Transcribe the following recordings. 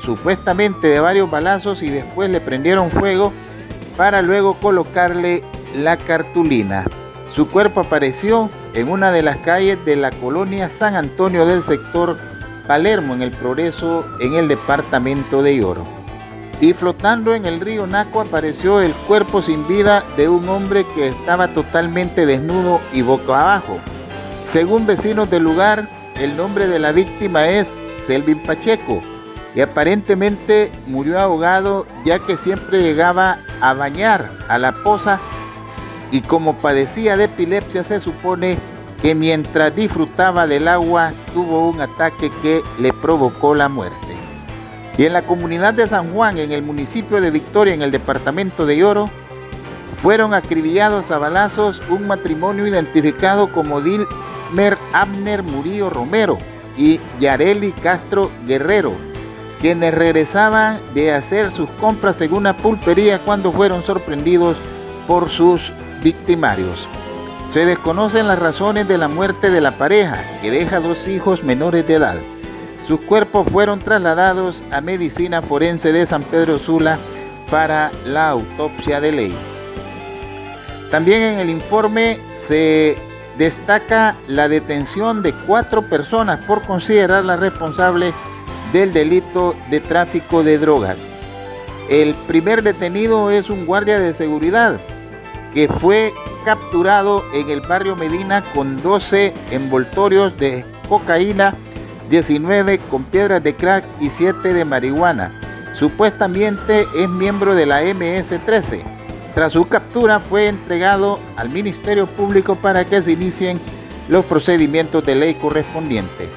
supuestamente de varios balazos y después le prendieron fuego para luego colocarle la cartulina. Su cuerpo apareció en una de las calles de la colonia San Antonio del sector Palermo, en el Progreso, en el departamento de Yoro. Y flotando en el río Naco apareció el cuerpo sin vida de un hombre que estaba totalmente desnudo y boca abajo. Según vecinos del lugar, el nombre de la víctima es Selvin Pacheco y aparentemente murió ahogado, ya que siempre llegaba a bañar a la poza y como padecía de epilepsia se supone que mientras disfrutaba del agua tuvo un ataque que le provocó la muerte. Y en la comunidad de San Juan, en el municipio de Victoria, en el departamento de Yoro, fueron acribillados a balazos un matrimonio identificado como Dilmer Abner Murillo Romero y Yareli Castro Guerrero, quienes regresaban de hacer sus compras en una pulpería cuando fueron sorprendidos por sus victimarios. Se desconocen las razones de la muerte de la pareja, que deja 2 hijos menores de edad. Sus cuerpos fueron trasladados a Medicina Forense de San Pedro Sula para la autopsia de ley. También en el informe se destaca la detención de 4 personas por considerarlas responsables del delito de tráfico de drogas. El primer detenido es un guardia de seguridad que fue capturado en el barrio Medina con 12 envoltorios de cocaína, 19 con piedras de crack y 7 de marihuana. Supuestamente es miembro de la MS-13. Tras su captura fue entregado al Ministerio Público para que se inicien los procedimientos de ley correspondientes.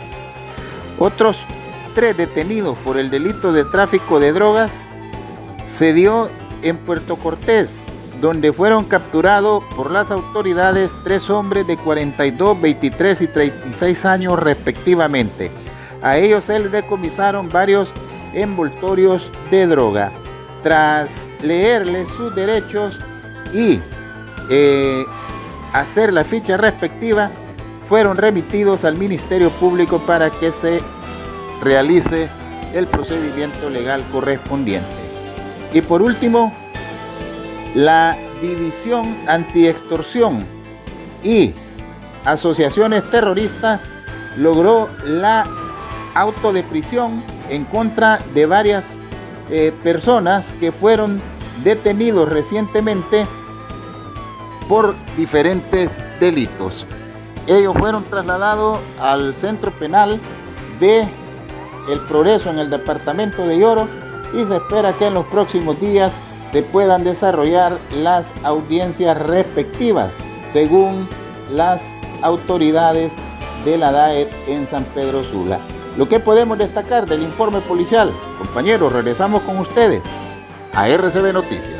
Otros 3 detenidos por el delito de tráfico de drogas se dio en Puerto Cortés, donde fueron capturados por las autoridades 3 hombres de 42, 23 y 36 años respectivamente. A ellos se les decomisaron varios envoltorios de droga. Tras leerles sus derechos y hacer la ficha respectiva, fueron remitidos al Ministerio Público para que se realice el procedimiento legal correspondiente. Y por último, la División Antiextorsión y Asociaciones Terroristas logró la auto de prisión en contra de varias personas que fueron detenidos recientemente por diferentes delitos. Ellos fueron trasladados al centro penal de El Progreso en el departamento de Yoro y se espera que en los próximos días se puedan desarrollar las audiencias respectivas, según las autoridades de la DAET en San Pedro Sula. Lo que podemos destacar del informe policial, compañeros, regresamos con ustedes a RCB Noticias.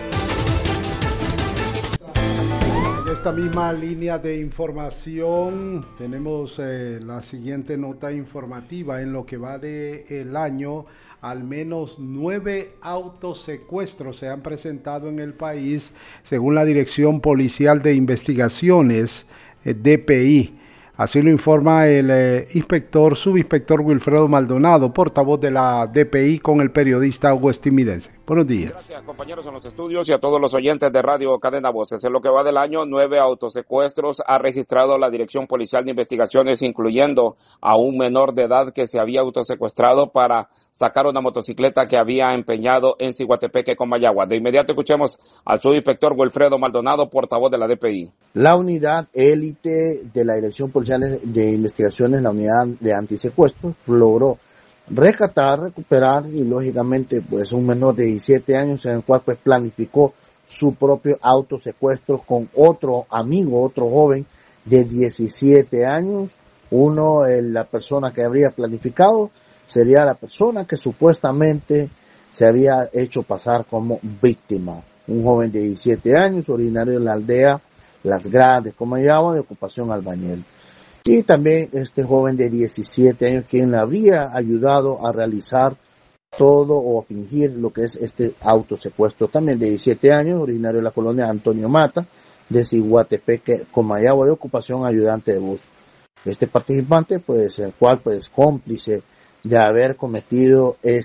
En esta misma línea de información tenemos la siguiente nota informativa. En lo que va del año, al menos 9 autosecuestros se han presentado en el país, según la Dirección Policial de Investigaciones, DPI. Así lo informa el subinspector Wilfredo Maldonado, portavoz de la DPI, con el periodista Westin Midense. Buenos días. Gracias, compañeros en los estudios y a todos los oyentes de Radio Cadena Voces. En lo que va del año, 9 autosecuestros ha registrado la Dirección Policial de Investigaciones, incluyendo a un menor de edad que se había autosecuestrado para sacar una motocicleta que había empeñado en Ciguatepeque, Comayagua. De inmediato escuchemos al subinspector Wilfredo Maldonado, portavoz de la DPI. La unidad élite de la Dirección Policial de Investigaciones, la unidad de antisecuestros, logró rescatar, recuperar y lógicamente pues un menor de 17 años en el cual pues planificó su propio autosecuestro con otro amigo, otro joven de 17 años. La persona que habría planificado sería la persona que supuestamente se había hecho pasar como víctima. Un joven de 17 años, originario de la aldea Las Grandes, Comayagua, de ocupación albañil. Y también este joven de 17 años, quien le habría ayudado a realizar todo o a fingir lo que es este autosecuestro. También de 17 años, originario de la colonia Antonio Mata, de Ciguatepeque, Comayagua, de ocupación ayudante de bus. Este participante, pues, el cual, pues, cómplice de haber cometido